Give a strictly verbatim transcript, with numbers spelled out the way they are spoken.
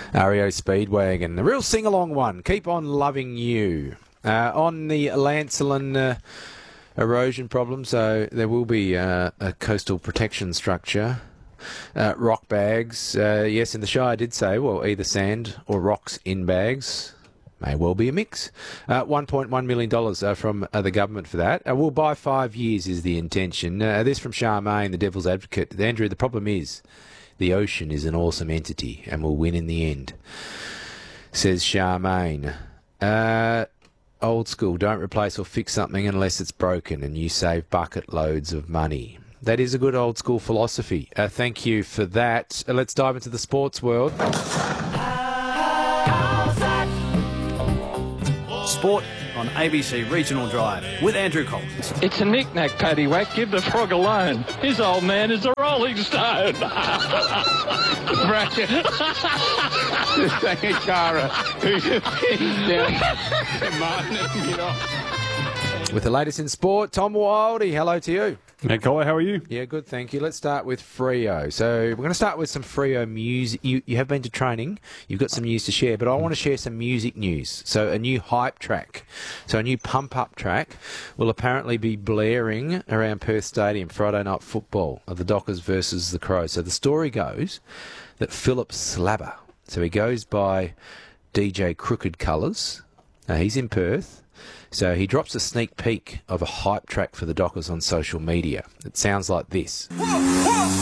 R E O Speedwagon, the real sing-along one. Keep on loving you. Uh, on the Lancelin uh, erosion problem, so there will be uh, a coastal protection structure. Uh, rock bags, uh, yes, in the Shire did say, well, either sand or rocks in bags. May well be a mix. Uh, one point one million dollars uh, from uh, the government for that. Uh, we'll buy five years is the intention. Uh, this from Charmaine, the devil's advocate. Andrew, the problem is the ocean is an awesome entity and will win in the end, says Charmaine. Uh, old school, don't replace or fix something unless it's broken and you save bucket loads of money. That is a good old school philosophy. Uh, thank you for that. Uh, let's dive into the sports world. Sport on A B C Regional Drive with Andrew Collins. It's a knick-knack, paddywhack. Give the frog alone. His old man is a rolling stone. Bracket. Just like a Cara who's a pin down. Martin and get off. With the latest in sport, Tom Wildy, hello to you. Hey, Collar, how are you? Yeah, good, thank you. Let's start with Freo. So we're going to start with some Freo music. You, you have been to training. You've got some news to share, but I want to share some music news. So a new hype track, so a new pump-up track will apparently be blaring around Perth Stadium Friday night football of the Dockers versus the Crows. So the story goes that Philip Slabber, so he goes by D J Crooked Colours. Uh, he's in Perth. So he drops a sneak peek of a hype track for the Dockers on social media. It sounds like this.